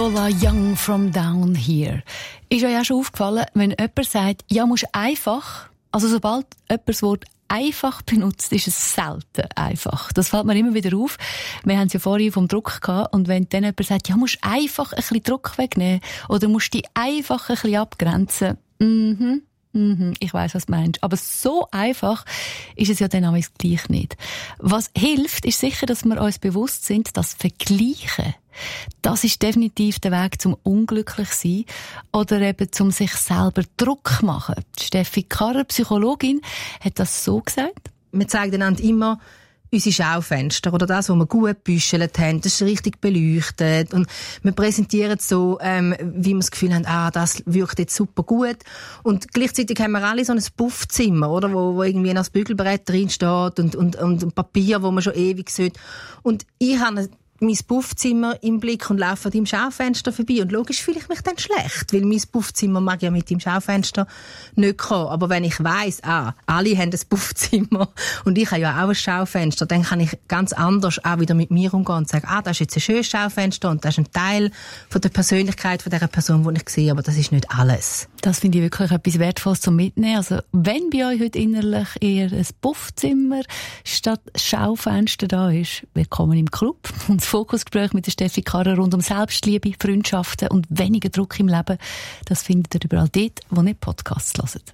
Lola Young from Down Here. Ist euch auch schon aufgefallen, wenn jemand sagt, ja, musst einfach, also sobald jemand das Wort einfach benutzt, ist es selten einfach. Das fällt mir immer wieder auf. Wir haben es ja vorhin vom Druck gehabt, und wenn dann jemand sagt, ja, musst einfach ein bisschen Druck wegnehmen, oder musst dich einfach ein bisschen abgrenzen, ich weiss, was du meinst. Aber so einfach ist es ja dann auch gleich nicht. Was hilft, ist sicher, dass wir uns bewusst sind, dass Vergleichen, das ist definitiv der Weg zum unglücklich sein oder eben zum sich selber Druck machen. Steffi Karrer, Psychologin, hat das so gesagt. Wir zeigen einander immer unsere Schaufenster oder das, was wir gut gebüschelt haben, das ist richtig beleuchtet und wir präsentieren es so, wie wir das Gefühl haben, das wirkt jetzt super gut, und gleichzeitig haben wir alle so ein Puffzimmer, oder, wo irgendwie noch das Bügelbrett drin steht und Papier, wo man schon ewig sollte, und ich habe mein Puffzimmer im Blick und laufe an deinem Schaufenster vorbei. Und logisch fühle ich mich dann schlecht, weil mein Puffzimmer mag ja mit dem Schaufenster nicht kommen. Aber wenn ich weiss, alle haben ein Puffzimmer und ich habe ja auch ein Schaufenster, dann kann ich ganz anders auch wieder mit mir umgehen und sagen, das ist jetzt ein schönes Schaufenster und das ist ein Teil von der Persönlichkeit von dieser Person, die ich sehe, aber das ist nicht alles. Das finde ich wirklich etwas Wertvolles zum Mitnehmen. Also, wenn bei euch heute innerlich eher ein Puffzimmer statt Schaufenster da ist, willkommen im Club. Und das Fokusgespräch mit der Steffi Karrer rund um Selbstliebe, Freundschaften und weniger Druck im Leben, das findet ihr überall dort, wo ihr Podcasts hört.